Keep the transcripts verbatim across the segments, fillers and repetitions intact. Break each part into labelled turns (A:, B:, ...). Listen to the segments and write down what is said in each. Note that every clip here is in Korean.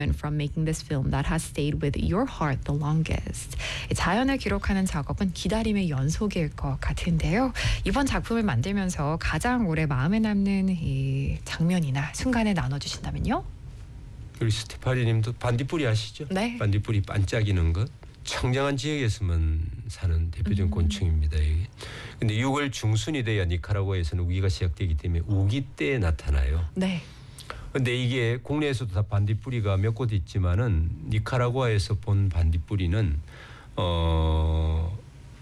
A: from making this film that has stayed with your heart the longest. 이 자연을 기록하는 작업은 기다림의 연속일 것 같은데요. 이번 작품을 만들면서 가장 오래 마음에 남는 이 장면이나 순간을 나눠주신다면요?
B: 우리 스테파니님도 반딧불이 아시죠?
A: 네.
B: 반딧불이 반짝이는 것. 청정한 지역에서만 사는 대표적인
A: 음.
B: 곤충입니다. 이게. 근데 유월 중순이 돼야 니카라과에서는 우기가 시작되기 때문에 우기 때에 나타나요.
A: 네.
B: 근데 이게 국내에서도 다 반딧불이가 몇 곳 있지만은 니카라과에서 본 반딧불이는 어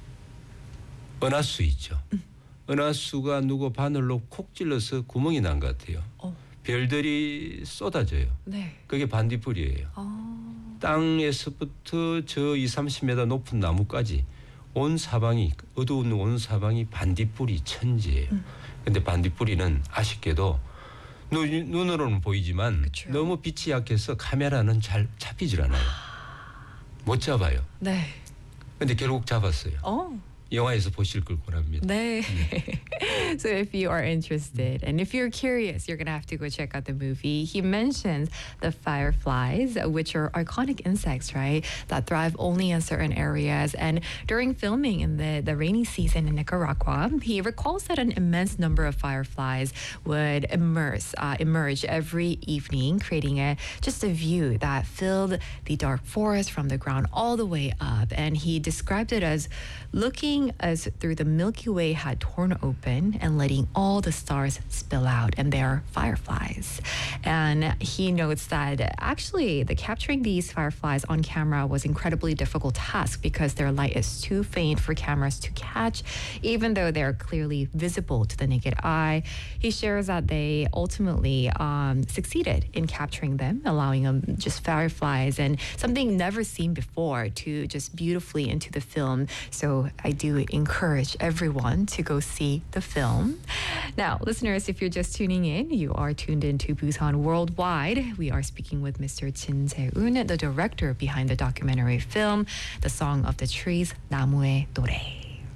B: 은하수 있죠. 음. 은하수가 누구 바늘로 콕 찔러서 구멍이 난 것 같아요. 어. 별들이 쏟아져요.
A: 네.
B: 그게 반딧불이에요.
A: 어.
B: 땅에서부터 저 이삼십 미터 높은 나무까지 온 사방이 어두운 온 사방이 반딧불이 천지예요. 음. 근데 반딧불이는 아쉽게도 눈, 눈으로는 보이지만 그쵸. 너무 빛이 약해서 카메라는 잘 잡히질 않아요. 못 잡아요.
A: 네.
B: 근데 결국 잡았어요.
A: 어.
B: 영화에서 보실 걸 권합니다.
A: 네. So if you are interested and if you're curious, you're going to have to go check out the movie. He mentions the fireflies, which are iconic insects, right? That thrive only in certain areas. And during filming in the, the rainy season in Nicaragua, he recalls that an immense number of fireflies would immerse, uh, emerge every evening, creating a just a view that filled the dark forest from the ground all the way up. And he described it as looking as through the Milky Way had torn open and letting all the stars spill out, and they are fireflies. And he notes that actually the capturing these fireflies on camera was incredibly difficult task because their light is too faint for cameras to catch, even though they're clearly visible to the naked eye. He shares that they ultimately um, succeeded in capturing them, allowing them just fireflies and something never seen before to just beautifully into the film. So I do encourage everyone to go see the film. Now, listeners, if you're just tuning in, you are tuned into Busan Worldwide. We are speaking with Mister Jin Se-eun, the director behind the documentary film, The Song of the Trees, 나무의 노래.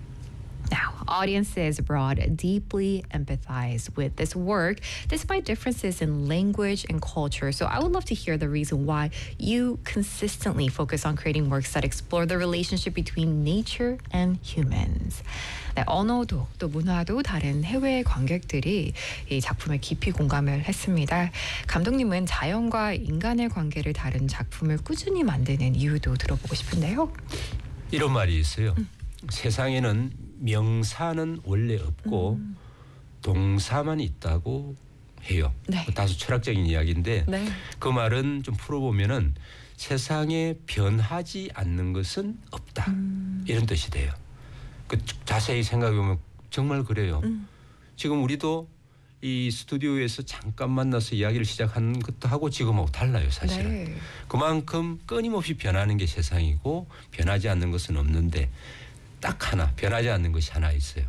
A: Now, audiences abroad deeply empathize with this work despite differences in language and culture. So I would love to hear the reason why you consistently focus on creating works that explore the relationship between nature and humans. 네, 언어도 또 문화도 다른 해외 관객들이 이 작품에 깊이 공감을 했습니다. 감독님은 자연과 인간의 관계를 다룬 작품을 꾸준히 만드는 이유도 들어보고 싶은데요.
B: 이런 말이 있어요. 음. 세상에는 명사는 원래 없고 음. 동사만 있다고 해요. 네. 다소 철학적인 이야기인데 네. 그 말은 좀 풀어보면은 세상에 변하지 않는 것은 없다. 음. 이런 뜻이 돼요. 그 자세히 생각해보면 정말 그래요. 음. 지금 우리도 이 스튜디오에서 잠깐 만나서 이야기를 시작하는 것도 하고 지금하고 달라요. 사실은. 네. 그만큼 끊임없이 변하는 게 세상이고 변하지 않는 것은 없는데 딱 하나 변하지 않는 것이 하나 있어요.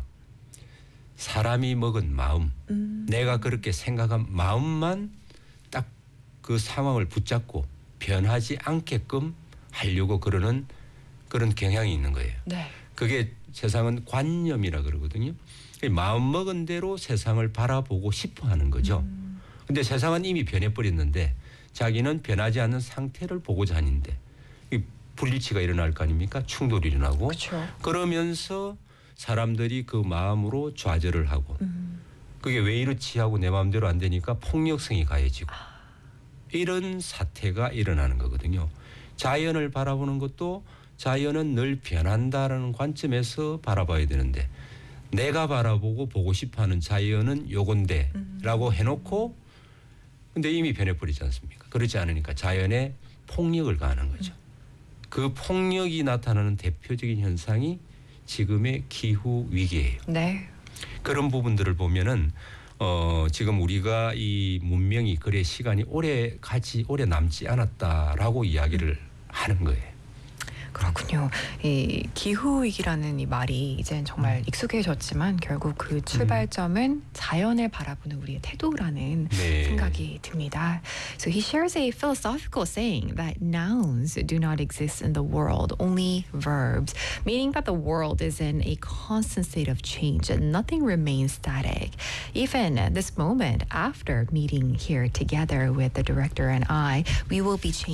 B: 사람이 먹은 마음. 음. 내가 그렇게 생각한 마음만 딱 그 상황을 붙잡고 변하지 않게끔 하려고 그러는 그런 경향이 있는 거예요. 네. 그게 세상은 관념이라 그러거든요. 마음 먹은 대로 세상을 바라보고 싶어 하는 거죠. 음. 근데 세상은 이미 변해버렸는데 자기는 변하지 않는 상태를 보고자 하는데 불일치가 일어날 거 아닙니까? 충돌이 일어나고. 그쵸. 그러면서 사람들이 그 마음으로 좌절을 하고 음. 그게 왜 이렇지 하고 내 마음대로 안 되니까 폭력성이 가해지고 아. 이런 사태가 일어나는 거거든요. 자연을 바라보는 것도 자연은 늘 변한다라는 관점에서 바라봐야 되는데 내가 바라보고 보고 싶어하는 자연은 요건데 음. 라고 해놓고 근데 이미 변해버리지 않습니까? 그렇지 않으니까 자연에 폭력을 가하는 거죠. 음. 그 폭력이 나타나는 대표적인 현상이 지금의 기후 위기예요. 네. 그런 부분들을 보면은 어 지금 우리가 이 문명이 그래 시간이 오래 가지 오래 남지 않았다라고 이야기를 하는 거예요.
A: 그렇군요. 이 기후위기라는 이 말이 이젠 정말 익숙해졌지만 결국 그 출발점은 자연을 바라보는 우리의 태도라는
B: 네.
A: 생각이 듭니다. So he shares a philosophical saying that nouns do not exist in the world, only verbs, meaning that the world is in a constant state of change and nothing remains static. Even this moment after meeting here together with the director and I, we will be changing